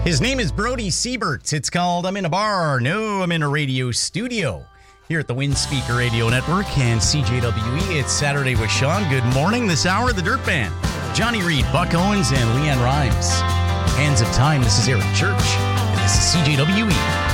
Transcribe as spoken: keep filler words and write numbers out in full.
His name is Brody Siebert. It's called I'm in a Bar. No, I'm in a radio studio. Here at the Windspeaker Radio Network and C J W E, it's Saturday with Sean. Good morning. This hour, the Dirt Band. Johnny Reed, Buck Owens, and Leanne Rhymes. Hands of Time. This is Eric Church. And this is C J W E.